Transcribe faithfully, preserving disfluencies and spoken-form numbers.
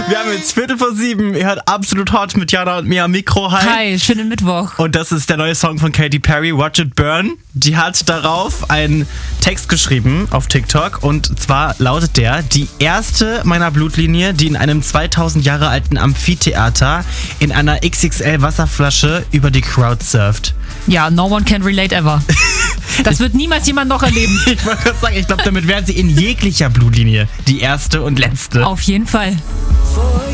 Wir haben jetzt Viertel vor sieben. Ihr hört Absolut Hot mit Jana und mir am Mikro. Hi. Hi, schönen Mittwoch. Und das ist der neue Song von Katy Perry, Watch It Burn. Die hat darauf einen Text geschrieben auf TikTok. Und zwar lautet der: Die erste meiner Blutlinie, die in einem zweitausend Jahre alten Amphitheater in einer X X L Wasserflasche über die Crowd surft. Ja, no one can relate ever. Das wird niemals jemand noch erleben. Ich wollte gerade sagen, ich glaube, damit wäre sie in jeglicher Blutlinie die erste und letzte. Auf jeden Fall.